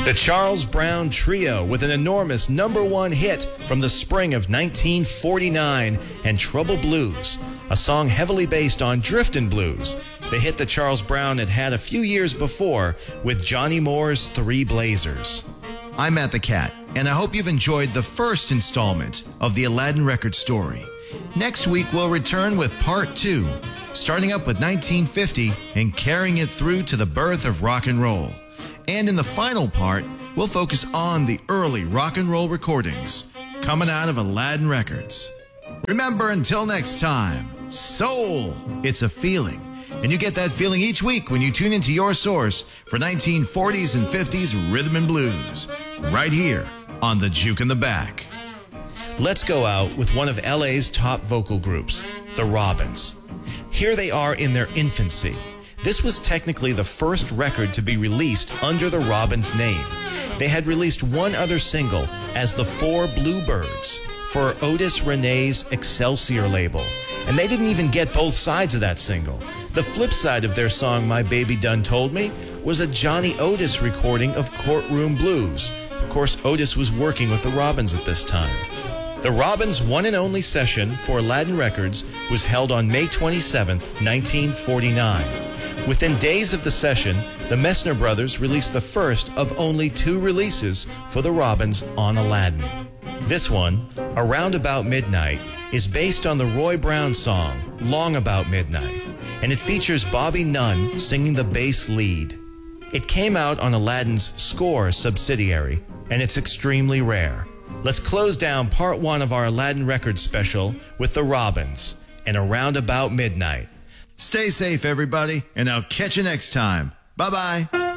The Charles Brown Trio with an enormous #1 hit from the spring of 1949 and Trouble Blues, a song heavily based on Driftin' Blues, the hit that Charles Brown had had a few years before with Johnny Moore's Three Blazers. I'm Matt the Cat, and I hope you've enjoyed the first installment of the Aladdin Record story. Next week, we'll return with part 2, starting up with 1950 and carrying it through to the birth of rock and roll. And in the final part, we'll focus on the early rock and roll recordings coming out of Aladdin Records. Remember, until next time, soul, it's a feeling. And you get that feeling each week when you tune into your source for 1940s and 50s rhythm and blues, right here on The Juke in the Back. Let's go out with one of LA's top vocal groups, the Robins. Here they are in their infancy. This was technically the first record to be released under the Robins name. They had released one other single as the Four Bluebirds for Otis Renee's Excelsior label, and they didn't even get both sides of that single. The flip side of their song, My Baby Done Told Me, was a Johnny Otis recording of Courtroom Blues. Of course, Otis was working with the Robins at this time. The Robins' one and only session for Aladdin Records was held on May 27, 1949. Within days of the session, the Messner brothers released the first of only 2 releases for the Robins on Aladdin. This one, Around About Midnight, is based on the Roy Brown song, Long About Midnight, and it features Bobby Nunn singing the bass lead. It came out on Aladdin's Score subsidiary, and it's extremely rare. Let's close down part 1 of our Aladdin Records special with the Robins and Around About Midnight. Stay safe, everybody, and I'll catch you next time. Bye-bye.